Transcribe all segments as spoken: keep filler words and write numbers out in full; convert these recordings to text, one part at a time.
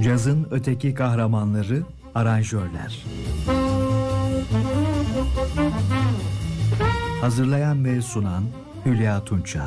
Cazın öteki kahramanları, aranjörler. Hazırlayan ve sunan Hülya Tunça.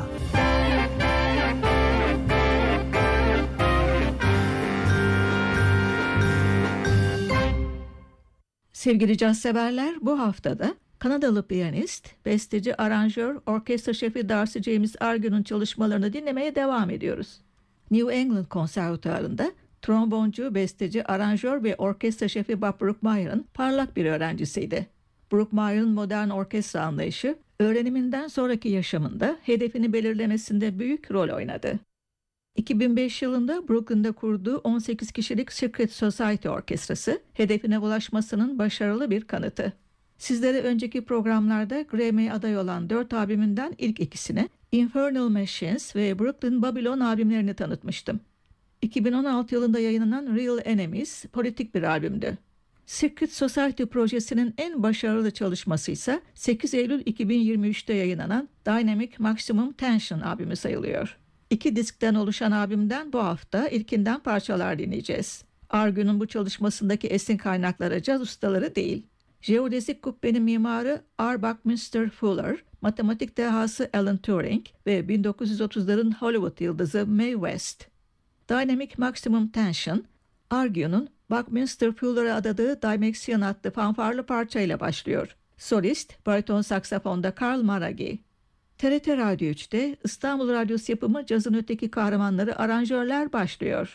Sevgili caz severler, bu haftada Kanadalı piyanist, besteci, aranjör, orkestra şefi Darcy James Argue'nun çalışmalarını dinlemeye devam ediyoruz. New England Konservatuarı'nda tromboncu, besteci, aranjör ve orkestra şefi Bob Brookmeyer'ın parlak bir öğrencisiydi. Brookmeyer'ın modern orkestra anlayışı, öğreniminden sonraki yaşamında hedefini belirlemesinde büyük rol oynadı. iki bin beş yılında Brooklyn'da kurduğu on sekiz kişilik Secret Society Orkestrası, hedefine ulaşmasının başarılı bir kanıtı. Sizlere önceki programlarda Grammy'ye aday olan dört albümünden ilk ikisini, Infernal Machines ve Brooklyn Babylon albümlerini tanıtmıştım. iki bin on altı yılında yayınlanan Real Enemies politik bir albümdü. Secret Society projesinin en başarılı çalışması ise sekiz Eylül iki bin yirmi üçte yayınlanan Dynamic Maximum Tension albümü sayılıyor. İki diskten oluşan albümden bu hafta ilkinden parçalar dinleyeceğiz. Argue'nun bu çalışmasındaki esin kaynakları caz ustaları değil. Jeodezik kubbenin mimarı R. Buckminster Fuller, matematik dehası Alan Turing ve bin dokuz yüz otuzların Hollywood yıldızı Mae West. Dynamic Maximum Tension, Argue'nun Buckminster Fuller'a adadığı Dimension adlı fanfarlı parçayla başlıyor. Solist, bariton saksafonda Carl Maraghi. T R T Radyo üçte İstanbul Radyosu yapımı Cazın Öteki Kahramanları aranjörler başlıyor.